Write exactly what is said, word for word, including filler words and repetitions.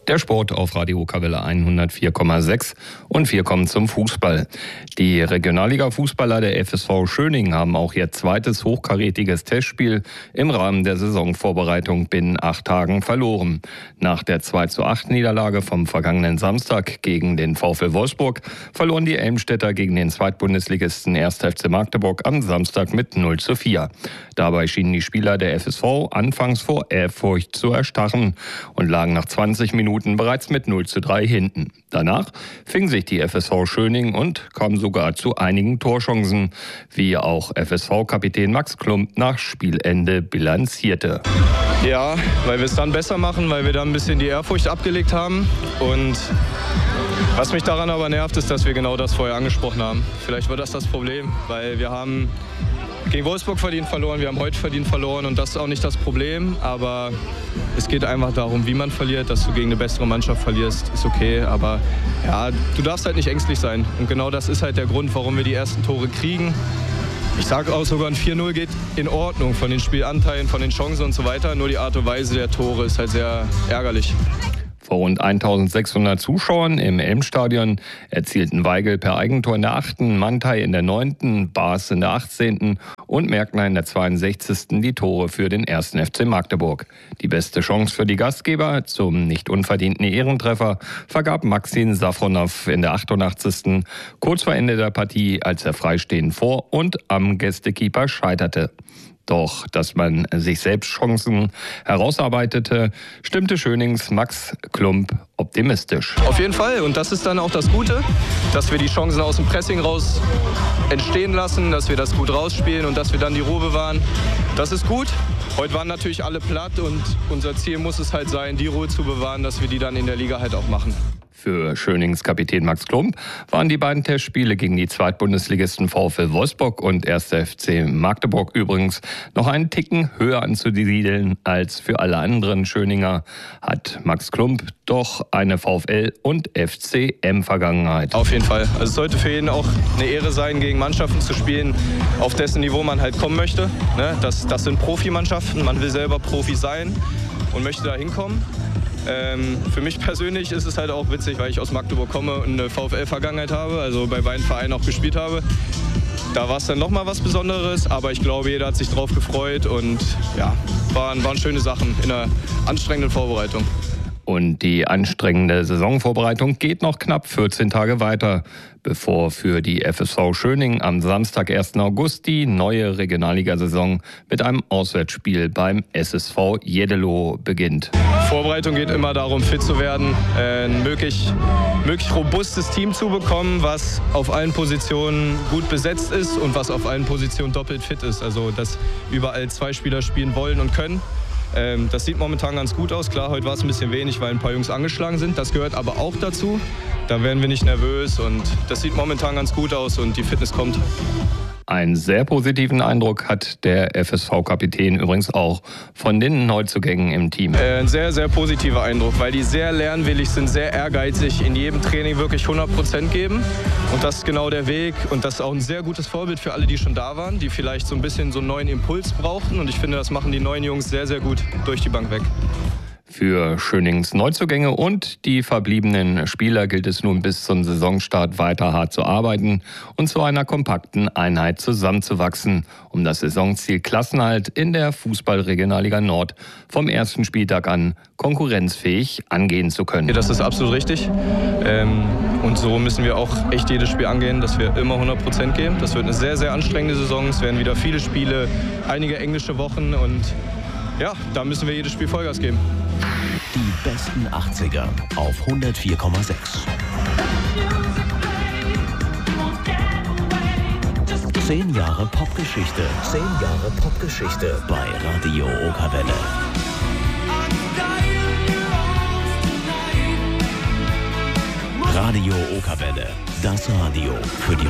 Der Sport auf Radio Okerwelle hundertvier Komma sechs und wir kommen zum Fußball. Die Regionalliga-Fußballer der F S V Schöning haben auch ihr zweites hochkarätiges Testspiel im Rahmen der Saisonvorbereitung binnen acht Tagen verloren. Nach der zwei zu acht Niederlage vom vergangenen Samstag gegen den VfL Wolfsburg verloren die Elmstädter gegen den Zweitbundesligisten erster F C Magdeburg am Samstag mit null zu vier. Dabei schienen die Spieler der F S V anfangs vor Ehrfurcht zu erstarren und lagen nach zwanzig Minuten bereits mit null zu drei hinten. Danach fing sich die F S V Schöning und kam sogar zu einigen Torchancen, wie auch F S V-Kapitän Max Klump nach Spielende bilanzierte. Ja, weil wir es dann besser machen, weil wir dann ein bisschen die Ehrfurcht abgelegt haben. Und was mich daran aber nervt, ist, dass wir genau das vorher angesprochen haben. Vielleicht war das das Problem, weil wir haben gegen Wolfsburg verdient verloren, wir haben heute verdient verloren und das ist auch nicht das Problem, aber es geht einfach darum, wie man verliert, dass du gegen eine bessere Mannschaft verlierst, ist okay, aber ja, du darfst halt nicht ängstlich sein und genau das ist halt der Grund, warum wir die ersten Tore kriegen. Ich sage auch, sogar ein vier null geht in Ordnung von den Spielanteilen, von den Chancen und so weiter, nur die Art und Weise der Tore ist halt sehr ärgerlich. Vor rund eintausendsechshundert Zuschauern im Elmstadion erzielten Weigel per Eigentor in der achten, Mantai in der neunten, Baas in der achtzehnten und Merkner in der zweiundsechzigsten die Tore für den ersten F C Magdeburg. Die beste Chance für die Gastgeber zum nicht unverdienten Ehrentreffer vergab Maxim Safronow in der achtundachtzigsten kurz vor Ende der Partie, als er freistehend vor und am Gästekeeper scheiterte. Doch, dass man sich selbst Chancen herausarbeitete, stimmte Schönings Max Klump optimistisch. Auf jeden Fall. Und das ist dann auch das Gute, dass wir die Chancen aus dem Pressing raus entstehen lassen, dass wir das gut rausspielen und dass wir dann die Ruhe bewahren. Das ist gut. Heute waren natürlich alle platt und unser Ziel muss es halt sein, die Ruhe zu bewahren, dass wir die dann in der Liga halt auch machen. Für Schönings Kapitän Max Klump waren die beiden Testspiele gegen die Zweitbundesligisten VfL Wolfsburg und erster F C Magdeburg übrigens noch einen Ticken höher anzusiedeln als für alle anderen Schöninger, hat Max Klump doch eine VfL- und F C M-Vergangenheit. Auf jeden Fall. Also es sollte für jeden auch eine Ehre sein, gegen Mannschaften zu spielen, auf dessen Niveau man halt kommen möchte. Das, das sind Profimannschaften, man will selber Profi sein und möchte da hinkommen. Ähm, für mich persönlich ist es halt auch witzig, weil ich aus Magdeburg komme und eine VfL-Vergangenheit habe, also bei beiden Vereinen auch gespielt habe. Da war es dann nochmal was Besonderes, aber ich glaube, jeder hat sich drauf gefreut und ja, waren, waren schöne Sachen in einer anstrengenden Vorbereitung. Und die anstrengende Saisonvorbereitung geht noch knapp vierzehn Tage weiter, bevor für die F S V Schöning am Samstag, ersten August, die neue Regionalligasaison mit einem Auswärtsspiel beim S S V Jeddelo beginnt. Vorbereitung geht immer darum, fit zu werden, ein möglich, möglich robustes Team zu bekommen, was auf allen Positionen gut besetzt ist und was auf allen Positionen doppelt fit ist. Also dass überall zwei Spieler spielen wollen und können. Ähm, das sieht momentan ganz gut aus. Klar, heute war es ein bisschen wenig, weil ein paar Jungs angeschlagen sind. Das gehört aber auch dazu. Da werden wir nicht nervös und das sieht momentan ganz gut aus und die Fitness kommt. Einen sehr positiven Eindruck hat der F S V-Kapitän übrigens auch von den Neuzugängen im Team. Äh, ein sehr, sehr positiver Eindruck, weil die sehr lernwillig sind, sehr ehrgeizig, in jedem Training wirklich hundert Prozent geben. Und das ist genau der Weg und das ist auch ein sehr gutes Vorbild für alle, die schon da waren, die vielleicht so ein bisschen so einen neuen Impuls brauchten. Und ich finde, das machen die neuen Jungs sehr, sehr gut durch die Bank weg. Für Schönings Neuzugänge und die verbliebenen Spieler gilt es nun bis zum Saisonstart weiter hart zu arbeiten und zu einer kompakten Einheit zusammenzuwachsen, um das Saisonziel Klassenerhalt in der Fußball-Regionalliga Nord vom ersten Spieltag an konkurrenzfähig angehen zu können. Ja, das ist absolut richtig. Ähm, und so müssen wir auch echt jedes Spiel angehen, dass wir immer hundert Prozent geben. Das wird eine sehr, sehr anstrengende Saison. Es werden wieder viele Spiele, einige englische Wochen und ja, da müssen wir jedes Spiel Vollgas geben. Die besten achtziger auf hundertvier Komma sechs. Zehn Jahre Popgeschichte. Zehn Jahre Popgeschichte bei Radio Okerwelle. Radio Okerwelle. Das Radio für die